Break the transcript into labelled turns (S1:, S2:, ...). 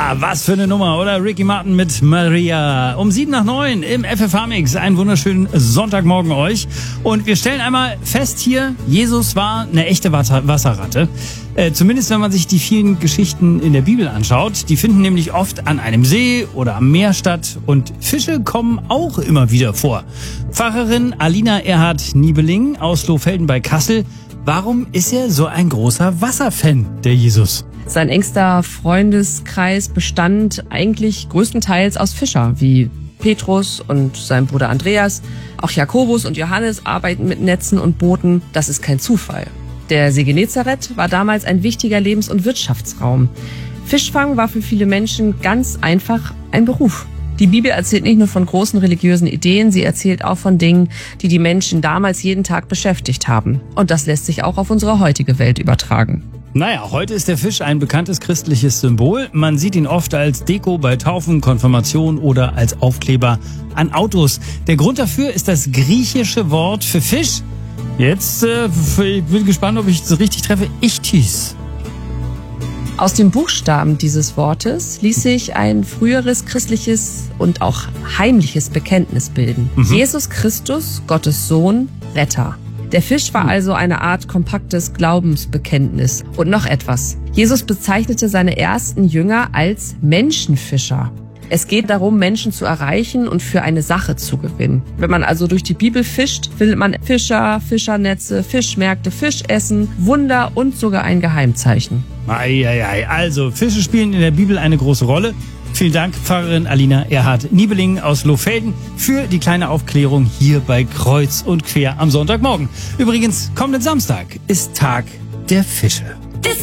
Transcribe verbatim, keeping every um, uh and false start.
S1: Ja, was für eine Nummer, oder? Ricky Martin mit Maria. Um sieben nach neun im F F H-Mix. Einen wunderschönen Sonntagmorgen euch. Und wir stellen einmal fest hier, Jesus war eine echte Wasser- Wasserratte. Äh, zumindest wenn man sich die vielen Geschichten in der Bibel anschaut. Die finden nämlich oft an einem See oder am Meer statt. Und Fische kommen auch immer wieder vor. Pfarrerin Alina Erhard-Niebeling aus Lohfelden bei Kassel. Warum ist er so ein großer Wasserfan, der Jesus?
S2: Sein engster Freundeskreis bestand eigentlich größtenteils aus Fischer, wie Petrus und sein Bruder Andreas. Auch Jakobus und Johannes arbeiten mit Netzen und Booten. Das ist kein Zufall. Der See Genezareth war damals ein wichtiger Lebens- und Wirtschaftsraum. Fischfang war für viele Menschen ganz einfach ein Beruf. Die Bibel erzählt nicht nur von großen religiösen Ideen, sie erzählt auch von Dingen, die die Menschen damals jeden Tag beschäftigt haben. Und das lässt sich auch auf unsere heutige Welt übertragen.
S1: Naja, heute ist der Fisch ein bekanntes christliches Symbol. Man sieht ihn oft als Deko bei Taufen, Konfirmation oder als Aufkleber an Autos. Der Grund dafür ist das griechische Wort für Fisch. Jetzt äh, ich bin gespannt, ob ich es richtig treffe. Ichthys.
S2: Aus den Buchstaben dieses Wortes ließ sich ein früheres christliches und auch heimliches Bekenntnis bilden. Mhm. Jesus Christus, Gottes Sohn, Retter. Der Fisch war also eine Art kompaktes Glaubensbekenntnis. Und noch etwas. Jesus bezeichnete seine ersten Jünger als Menschenfischer. Es geht darum, Menschen zu erreichen und für eine Sache zu gewinnen. Wenn man also durch die Bibel fischt, findet man Fischer, Fischernetze, Fischmärkte, Fischessen, Wunder und sogar ein Geheimzeichen.
S1: Eieiei, also Fische spielen in der Bibel eine große Rolle. Vielen Dank, Pfarrerin Alina Erhard-Niebeling aus Lohfelden, für die kleine Aufklärung hier bei Kreuz und Quer am Sonntagmorgen. Übrigens, kommenden Samstag ist Tag der Fische.